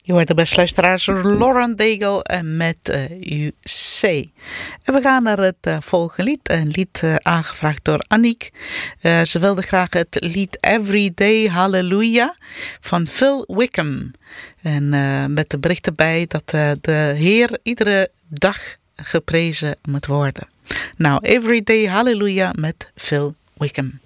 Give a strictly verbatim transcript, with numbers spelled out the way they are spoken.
Je hoort de beste luisteraars Lauren Daigle met uh, U C. En we gaan naar het uh, volgende lied. Een lied uh, aangevraagd door Annick. Uh, ze wilde graag het lied Everyday Hallelujah van Phil Wickham. En uh, met de bericht erbij dat uh, de Heer iedere dag geprezen moet worden. Nou, Everyday Hallelujah met Phil Wickham.